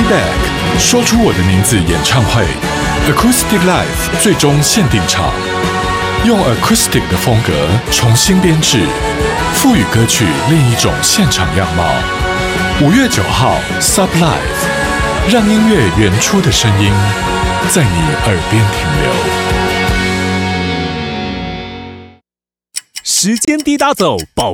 Back 说出我的名字演唱会 Acoustic Live 最终限定场，用 Acoustic 的风格重新编制，赋予歌曲另一种现场样貌。5月9号 Sub Live， 让音乐原初的声音在你耳边停留。 时间滴答走，宝